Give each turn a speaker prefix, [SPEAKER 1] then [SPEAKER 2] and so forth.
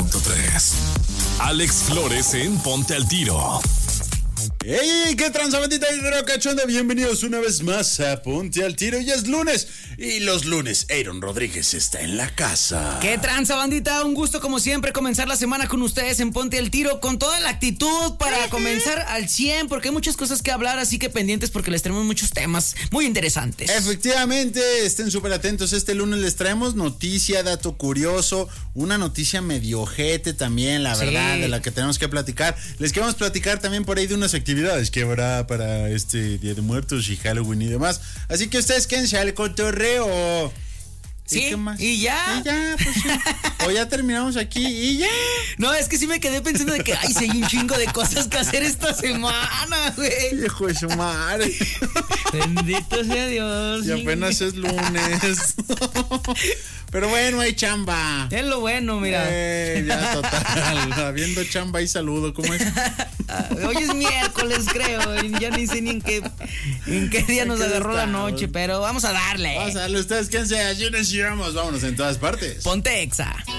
[SPEAKER 1] 102.3. Alex Flores en Ponte al Tiro.
[SPEAKER 2] ¡Ey! ¿Qué tranza, bandita de cachonda? Bienvenidos una vez más a Ponte al Tiro. Ya es lunes y los lunes Aaron Rodríguez está en la casa.
[SPEAKER 3] ¿Qué tranza, bandita? Un gusto como siempre comenzar la semana con ustedes en Ponte al Tiro con toda la actitud para comenzar al 100 porque hay muchas cosas que hablar, así que pendientes porque les tenemos muchos temas muy interesantes.
[SPEAKER 2] Efectivamente, estén súper atentos. Este lunes les traemos noticia, dato curioso, una noticia medio ojete también, la verdad, de la que tenemos que platicar. Les queremos platicar también por ahí de unas actividades que habrá para este Día de Muertos y Halloween y demás. Así que ustedes quédense al cotorreo.
[SPEAKER 3] Sí,
[SPEAKER 2] ¿Y qué más?
[SPEAKER 3] y ya.
[SPEAKER 2] Y ya, pues sí. O ya terminamos aquí y ya.
[SPEAKER 3] No, es que sí me quedé pensando de que, ay, sí hay un chingo de cosas que hacer esta semana, güey.
[SPEAKER 2] Hijo de su madre.
[SPEAKER 3] Bendito sea Dios.
[SPEAKER 2] Y apenas es lunes. Pero bueno, hay chamba.
[SPEAKER 3] Es lo bueno, mira.
[SPEAKER 2] Ya, total. Habiendo chamba y saludo, ¿cómo es?
[SPEAKER 3] Hoy es miércoles, creo. Y ya ni sé ni en qué día nos agarró la noche, pero vamos a darle.
[SPEAKER 2] Vamos a darle. Ustedes quédense allí, nos llevamos. Vámonos en todas partes.
[SPEAKER 3] Ponte Exa.